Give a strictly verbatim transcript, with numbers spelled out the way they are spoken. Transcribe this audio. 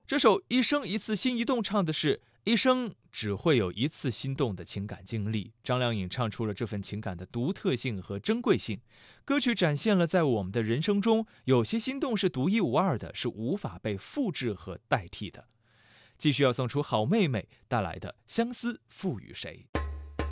这首《一生一次心一动》唱的是一生只会有一次心动的情感经历。张靓颖唱出了这份情感的独特性和珍贵性。歌曲展现了在我们的人生中，有些心动是独一无二的，是无法被复制和代替的。继续要送出好妹妹带来的《相思赋予谁》。